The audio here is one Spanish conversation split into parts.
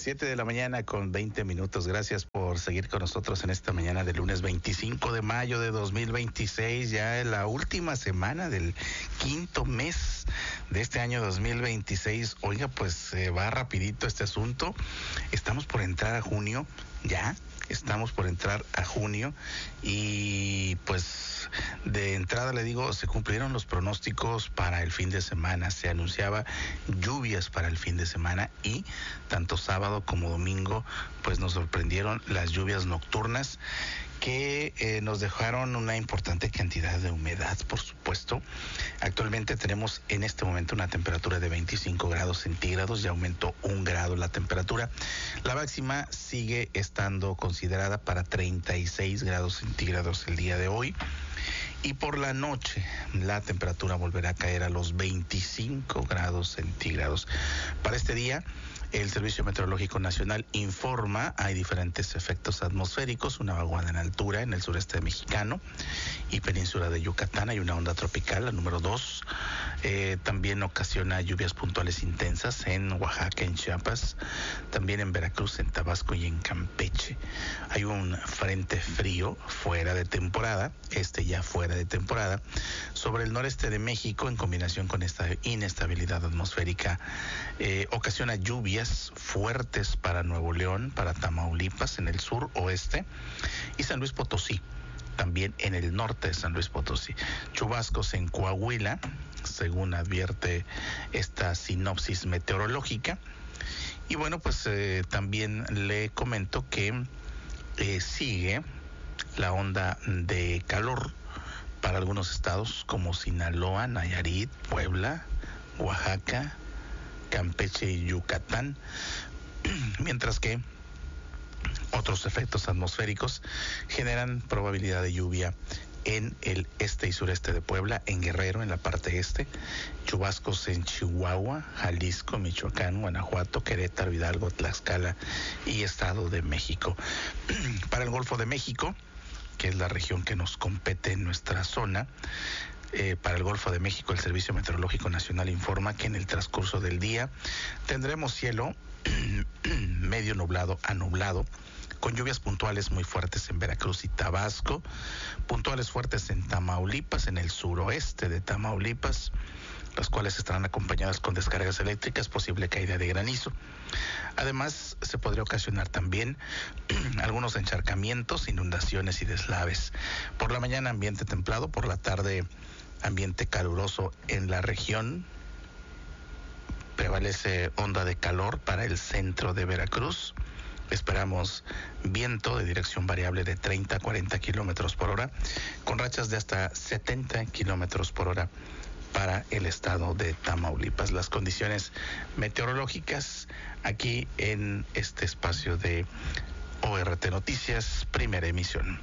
7 de la mañana con 20 minutos. Gracias por seguir con nosotros en esta mañana de lunes 25 de mayo de 2026, ya en la última semana del quinto mes de este año 2026. Oiga, pues va rapidito este asunto. Estamos por entrar a junio, ya. Estamos por entrar a junio y pues de entrada le digo, se cumplieron los pronósticos para el fin de semana. Se anunciaba lluvias para el fin de semana y tanto sábado como domingo pues nos sorprendieron las lluvias nocturnas que nos dejaron una importante cantidad de humedad, por supuesto. Actualmente tenemos en este momento una temperatura de 25 grados centígrados, ya aumentó 1 grado la temperatura. La máxima sigue estando considerada para 36 grados centígrados el día de hoy. Y por la noche la temperatura volverá a caer a los 25 grados centígrados. Para este día, el Servicio Meteorológico Nacional informa, hay diferentes efectos atmosféricos, una vaguada en altura en el sureste mexicano y península de Yucatán, hay una onda tropical, la número 2, también ocasiona lluvias puntuales intensas en Oaxaca, en Chiapas, también en Veracruz, en Tabasco y en Campeche. Hay un frente frío fuera de temporada, ya fuera de temporada, sobre el noreste de México en combinación con esta inestabilidad atmosférica, ocasiona lluvias fuertes para Nuevo León, para Tamaulipas en el sur oeste y San Luis Potosí, también en el norte de San Luis Potosí. Chubascos en Coahuila, según advierte esta sinopsis meteorológica. Y bueno, pues también le comento que sigue la onda de calor para algunos estados como Sinaloa, Nayarit, Puebla, Oaxaca, Campeche y Yucatán, mientras que otros efectos atmosféricos generan probabilidad de lluvia en el este y sureste de Puebla, en Guerrero, en la parte este, chubascos en Chihuahua, Jalisco, Michoacán, Guanajuato, Querétaro, Hidalgo, Tlaxcala y Estado de México. Para el Golfo de México, que es la región que nos compete en nuestra zona, para el Golfo de México, el Servicio Meteorológico Nacional informa que en el transcurso del día tendremos cielo medio nublado a nublado, con lluvias puntuales muy fuertes en Veracruz y Tabasco, puntuales fuertes en Tamaulipas, en el suroeste de Tamaulipas, las cuales estarán acompañadas con descargas eléctricas, posible caída de granizo. Además, se podría ocasionar también algunos encharcamientos, inundaciones y deslaves. Por la mañana, ambiente templado, por la tarde, ambiente caluroso en la región. Prevalece onda de calor para el centro de Veracruz. Esperamos viento de dirección variable de 30 a 40 kilómetros por hora, con rachas de hasta 70 kilómetros por hora para el estado de Tamaulipas. Las condiciones meteorológicas aquí en este espacio de ORT Noticias, primera emisión.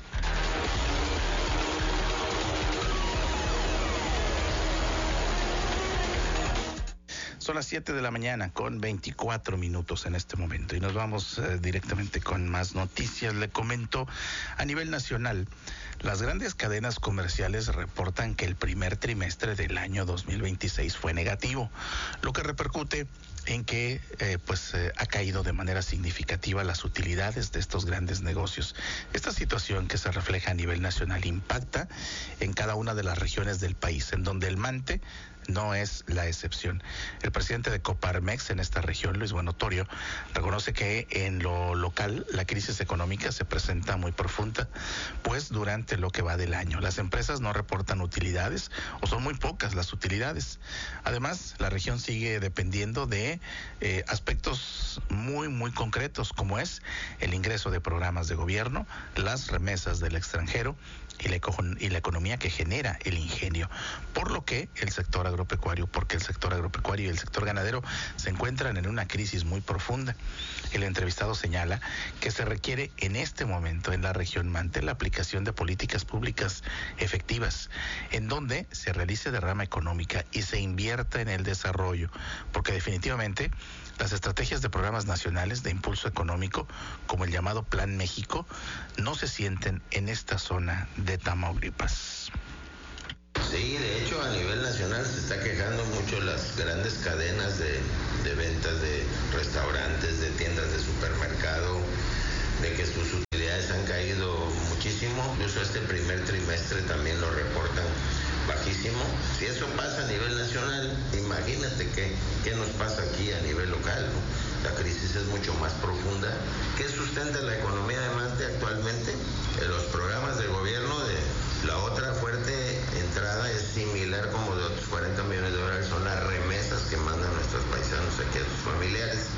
Son las 7 de la mañana con 24 minutos en este momento y nos vamos directamente con más noticias. Le comento, a nivel nacional, las grandes cadenas comerciales reportan que el primer trimestre del año 2026 fue negativo, lo que repercute en que ha caído de manera significativa las utilidades de estos grandes negocios. Esta situación, que se refleja a nivel nacional, impacta en cada una de las regiones del país, en donde el Mante no es la excepción. El presidente de Coparmex en esta región, Luis Buenotorio, reconoce que en lo local la crisis económica se presenta muy profunda, pues durante lo que va del año las empresas no reportan utilidades o son muy pocas las utilidades. Además, la región sigue dependiendo de aspectos muy concretos, como es el ingreso de programas de gobierno, las remesas del extranjero y la economía que genera el ingenio, por lo que el sector agropecuario y el sector ganadero se encuentran en una crisis muy profunda. El entrevistado señala que se requiere en este momento en la región Mante la aplicación de políticas públicas efectivas, en donde se realice derrama económica y se invierta en el desarrollo, porque definitivamente las estrategias de programas nacionales de impulso económico, como el llamado Plan México, no se sienten en esta zona de Tamaulipas. Sí, de hecho a nivel nacional se está quejando mucho las grandes cadenas de ventas de restaurantes, de tiendas de ¿qué nos pasa aquí a nivel local, ¿no? La crisis es mucho más profunda. ¿Qué sustenta la economía además de actualmente? Los programas del gobierno